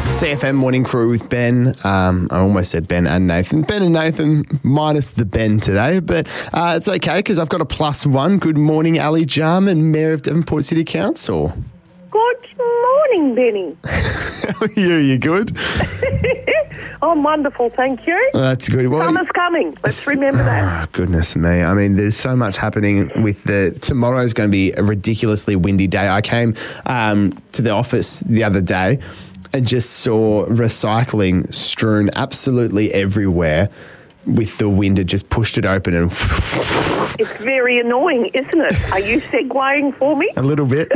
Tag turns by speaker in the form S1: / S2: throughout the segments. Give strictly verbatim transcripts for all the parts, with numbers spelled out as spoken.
S1: C F M Morning Crew with Ben. Um, I almost said Ben and Nathan. Ben and Nathan minus the Ben today, but uh, it's okay because I've got a plus one. Good morning, Ali Jarman, Mayor of Devonport City Council.
S2: Good morning, Benny.
S1: How are you? Are you good?
S2: I'm wonderful, thank you.
S1: Uh, that's good. Well,
S2: Summer's coming. Let's remember that.
S1: Oh, goodness me. I mean, there's so much happening with the... Tomorrow's going to be a ridiculously windy day. I came um, to the office the other day and just saw recycling strewn absolutely everywhere with the wind. It just pushed it open and...
S2: It's very annoying, isn't it? Are you segueing for me?
S1: A little bit.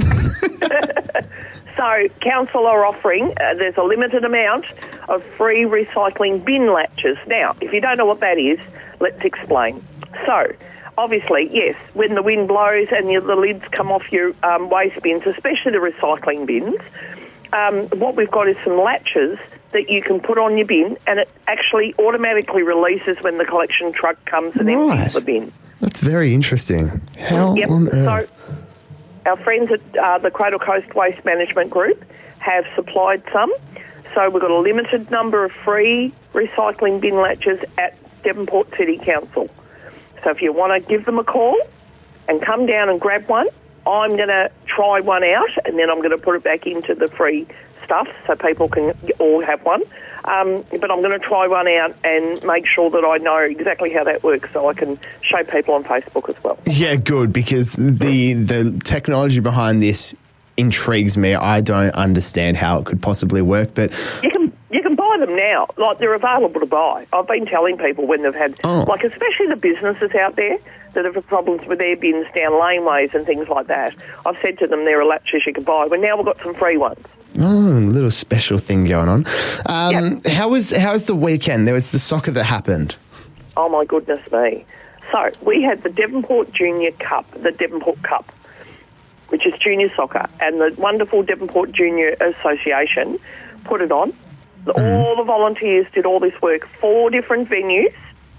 S2: So, council are offering, uh, there's a limited amount of free recycling bin latches. Now, if you don't know what that is, let's explain. So, obviously, yes, when the wind blows and you, the lids come off your um, waste bins, especially the recycling bins, um, what we've got is some latches that you can put on your bin, and it actually automatically releases when the collection truck comes and
S1: Right.
S2: empties the bin.
S1: That's very interesting. How
S2: Yep.
S1: on earth?
S2: So, our friends at uh, the Cradle Coast Waste Management Group have supplied some. So we've got a limited number of free recycling bin latches at Devonport City Council. So if you want to give them a call and come down and grab one, I'm going to try one out and then I'm going to put it back into the free stuff so people can all have one. Um, but I'm going to try one out and make sure that I know exactly how that works so I can show people on Facebook as well.
S1: Yeah, good, because the the technology behind this intrigues me. I don't understand how it could possibly work, but...
S2: You can you can buy them now. Like, they're available to buy. I've been telling people when they've had,
S1: Oh.
S2: like, especially the businesses out there that have had problems with their bins down laneways and things like that. I've said to them there are latches you can buy. Well, now we've got some free ones.
S1: Oh, a little special thing going on. Um,
S2: Yep.
S1: How was how was the weekend? There was the soccer that happened.
S2: Oh, my goodness me. So, we had the Devonport Junior Cup, the Devonport Cup, which is junior soccer, and the wonderful Devonport Junior Association put it on. All the volunteers did all this work, four different venues,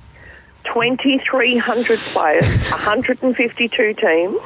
S2: twenty-three hundred players, one hundred fifty-two teams,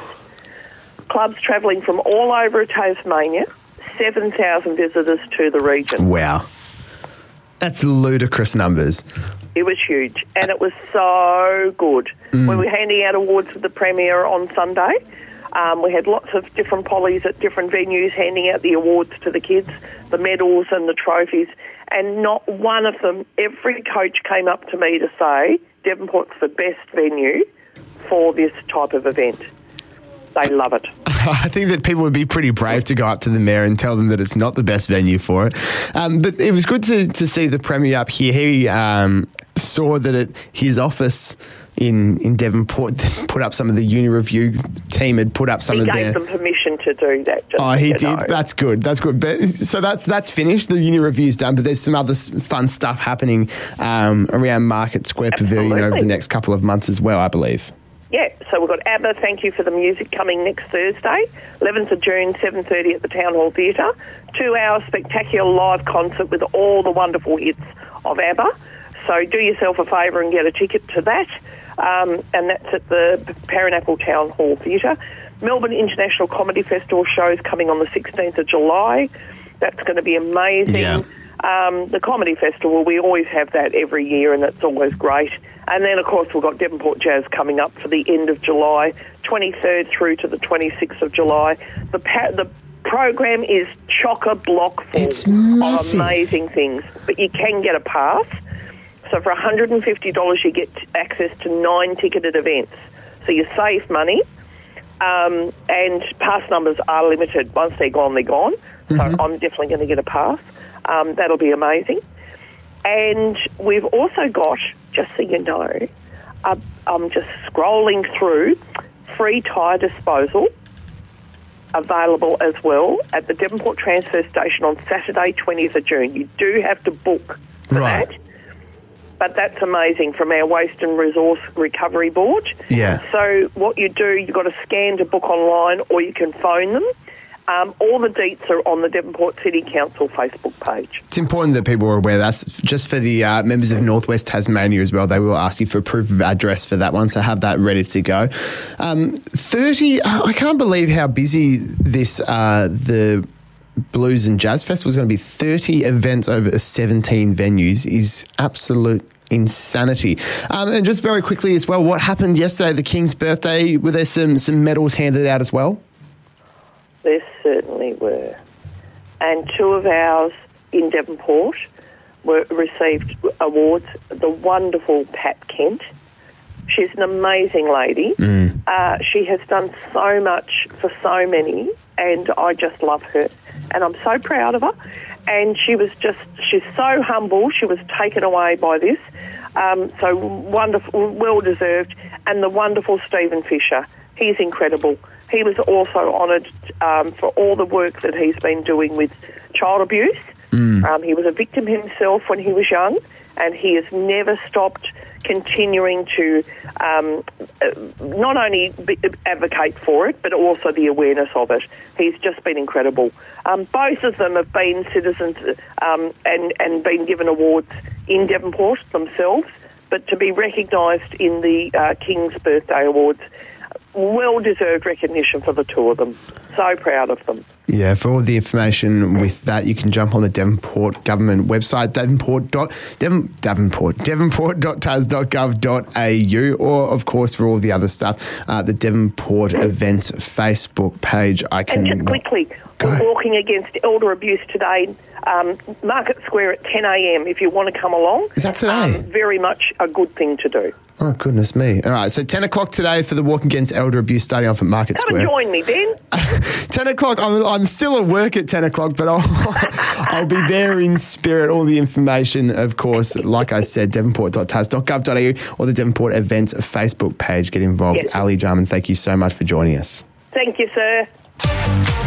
S2: clubs travelling from all over Tasmania, seven thousand visitors to the region.
S1: Wow. That's ludicrous numbers.
S2: It was huge, and it was so good. We were handing out awards with the Premier on Sunday. Um, we had lots of different pollies at different venues handing out the awards to the kids, the medals and the trophies, and not one of them, every coach came up to me to say, Devonport's the best venue for this type of event. They love it.
S1: I think that people would be pretty brave to go up to the mayor and tell them that it's not the best venue for it. Um, but it was good to, to see the Premier up here. He um, saw that at his office in, in Devonport put up some of the Uni Review team had put up some
S2: He
S1: of
S2: gave
S1: their...
S2: them permission to do that. Just
S1: Oh, he
S2: you
S1: did.
S2: know.
S1: That's good. That's good. But so that's that's finished. The uni review's done, but there's some other s- fun stuff happening um, around Market Square Pavilion over
S2: Absolutely.
S1: the next couple of months as well, I believe.
S2: Yeah, so we've got ABBA, Thank You for the Music, coming next Thursday, eleventh of June, seven thirty at the Town Hall Theatre. Two-hour spectacular live concert with all the wonderful hits of ABBA. So do yourself a favour and get a ticket to that. Um, and that's at the Paranaple Town Hall Theatre. Melbourne International Comedy Festival shows coming on the sixteenth of July. That's going to be amazing.
S1: Yeah.
S2: Um, the Comedy Festival, we always have that every year, and it's always great. And then, of course, we've got Devonport Jazz coming up for the end of July, twenty-third through to the twenty-sixth of July. The pa- the program is chock-a-block full
S1: It's
S2: of
S1: massive.
S2: amazing things, but you can get a pass. So for one hundred fifty dollars, you get access to nine ticketed events. So you save money, um, and pass numbers are limited. Once they're gone, they're gone. So I'm definitely going to get a pass. Um, that'll be amazing. And we've also got, just so you know, uh, I'm just scrolling through, free tyre disposal available as well at the Devonport Transfer Station on Saturday, twentieth of June. You do have to book for
S1: Right.
S2: that. But that's amazing from our Waste and Resource Recovery Board.
S1: Yeah.
S2: So what you do, you've got to scan to book online or you can phone them. Um, all the deets are on the Devonport City Council Facebook page.
S1: It's important that people are aware. That's just for the uh, members of Northwest Tasmania as well. They will ask you for proof of address for that one, so have that ready to go. Um, thirty, I can't believe how busy this uh, the Blues and Jazz Festival is going to be thirty events over seventeen venues is absolute insanity. Um, and just very quickly as well, what happened yesterday, the King's birthday? Were there some, some medals handed out as well?
S2: There certainly were. And two of ours in Devonport were received awards. The wonderful Pat Kent. She's an amazing lady. Mm. Uh, she has done so much for so many, and I just love her. And I'm so proud of her. And she was just, she's so humble. She was taken away by this. Um, so wonderful, well-deserved. And the wonderful Stephen Fisher. He's incredible. He was also honoured um, for all the work that he's been doing with child abuse. Mm. Um, he was a victim himself when he was young, and he has never stopped continuing to um, not only be, advocate for it, but also the awareness of it. He's just been incredible. Um, both of them have been citizens um, and, and been given awards in Devonport themselves, but to be recognised in the uh, King's Birthday Awards, well-deserved recognition for the two of them. So proud of them.
S1: Yeah, for all the information with that, you can jump on the Devonport government website, Devonport. Devon, Devonport, Devonport dot tas dot gov dot a u, or, of course, for all the other stuff, uh, the Devonport Events Facebook page. I can
S2: and just quickly, we're walking against elder abuse today, um, Market Square at ten a.m. if you want to come along.
S1: Is that today?
S2: Um, very much a good thing to do.
S1: Oh, goodness me. All right, so ten o'clock today for the Walk Against Elder Abuse, starting off at Market
S2: Come
S1: Square.
S2: and join me, Ben.
S1: ten o'clock, I'm, I'm still at work at ten o'clock, but I'll, I'll be there in spirit. All the information, of course, like I said, Devonport dot tas dot gov dot a u or the Devonport Events Facebook page. Get involved.
S2: Yes.
S1: Ali Jarman, thank you so much for joining us.
S2: Thank you, sir.